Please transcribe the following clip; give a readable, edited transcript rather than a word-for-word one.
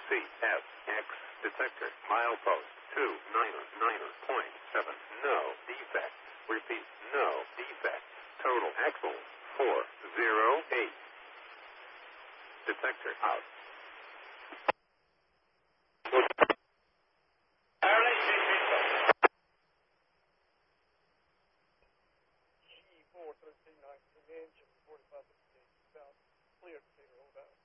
CSX detector. Milepost 299.7. No defect. Repeat, no defect. Total axle 408. Detector out. G41319 engine 4558 south. Clear, Peter, hold out.